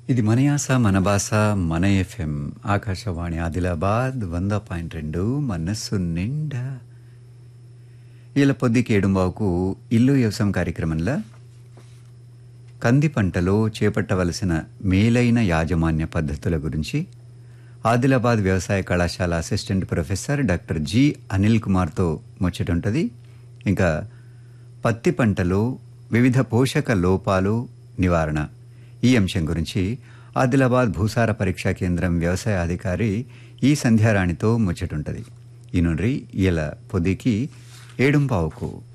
ఇది మన యాస మన భాష మన ఎఫ్ఎం ఆకాశవాణి ఆదిలాబాద్ 100.2 మనస్సు నిండా. ఇలా పొద్దుకి ఏడుంబావుకు ఇల్లు వ్యవసాయం కార్యక్రమంలో కంది పంటలో చేపట్టవలసిన మేలైన యాజమాన్య పద్ధతుల గురించి ఆదిలాబాద్ వ్యవసాయ కళాశాల assistant professor doctor G Anil కుమార్తో ముచ్చటుంటుంది. ఇంకా పత్తి పంటలో వివిధ పోషక లోపాలు నివారణ ఈ అంశం గురించి ఆదిలాబాద్ భూసార పరీక్షా కేంద్రం వ్యవసాయ అధికారి ఈ సంధ్యారాణితో ముచ్చటుంటుంది. ఈ నుండి ఇలా పొద్దుకి ఏడుంపావుకు